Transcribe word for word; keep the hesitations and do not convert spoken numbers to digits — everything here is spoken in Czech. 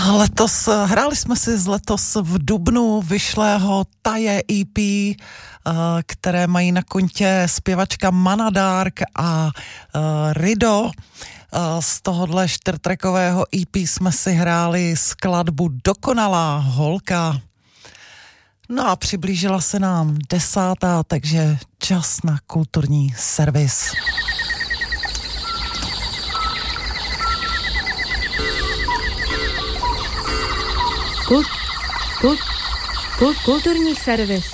Letos, hráli jsme si z letos v dubnu vyšlého Taje E P, které mají na kontě zpěvačka Mana Dark a Rido. Z tohohle čtyřtrackového E P jsme si hráli skladbu Dokonalá holka. No a přiblížila se nám desátá, takže čas na kulturní servis. Kult, kult, kult, kulturní servis.